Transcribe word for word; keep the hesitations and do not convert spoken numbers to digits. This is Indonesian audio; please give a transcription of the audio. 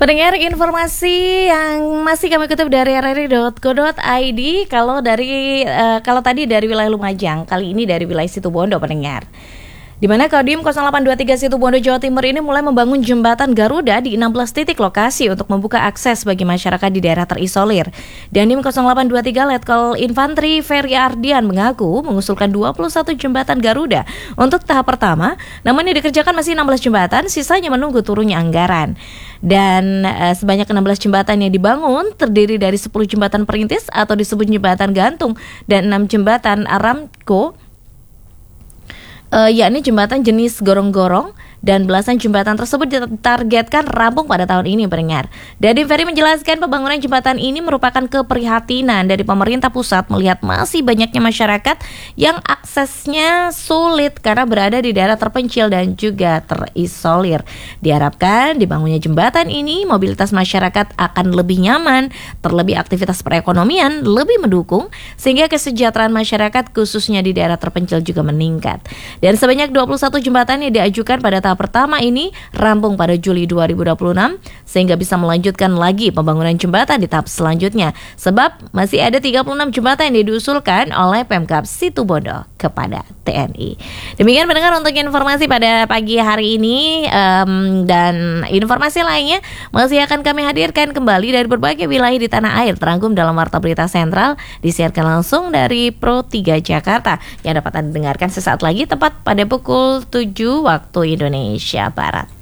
Pendengar, informasi yang masih kami kutip dari r r i dot co dot i d. Kalau dari uh, kalau tadi dari wilayah Lumajang, kali ini dari wilayah Situbondo, pendengar. Di mana Kodim nol delapan dua tiga Situbondo Jawa Timur ini mulai membangun jembatan Garuda di enam belas titik lokasi untuk membuka akses bagi masyarakat di daerah terisolir. Dandim nol delapan dua tiga Letkol Infantri Ferry Ardian mengaku mengusulkan dua puluh satu jembatan Garuda untuk tahap pertama, namun yang dikerjakan masih enam belas jembatan, sisanya menunggu turunnya anggaran. Dan e, sebanyak enam belas jembatan yang dibangun terdiri dari sepuluh jembatan perintis atau disebut jembatan gantung dan enam jembatan Aramco, Uh, yakni jembatan jenis gorong-gorong, dan belasan jembatan tersebut ditargetkan rampung pada tahun ini, pendengar. Dandim Ferry menjelaskan pembangunan jembatan ini merupakan keprihatinan dari pemerintah pusat melihat masih banyaknya masyarakat yang aksesnya sulit karena berada di daerah terpencil dan juga terisolir. Diharapkan dibangunnya jembatan ini mobilitas masyarakat akan lebih nyaman, terlebih aktivitas perekonomian lebih mendukung sehingga kesejahteraan masyarakat khususnya di daerah terpencil juga meningkat. Dan sebanyak dua puluh satu jembatan yang diajukan pada tahap pertama ini rampung pada Juli dua ribu dua puluh enam sehingga bisa melanjutkan lagi pembangunan jembatan di tahap selanjutnya. Sebab masih ada tiga puluh enam jembatan yang diusulkan oleh Pemkab Situbondo kepada T N I. Demikian pendengar untuk informasi pada pagi hari ini, um, dan informasi lainnya masih akan kami hadirkan kembali dari berbagai wilayah di tanah air terangkum dalam Warta Berita Sentral disiarkan langsung dari Pro tiga Jakarta yang dapat Anda dengarkan sesaat lagi tepat pada pukul tujuh waktu Indonesia Barat.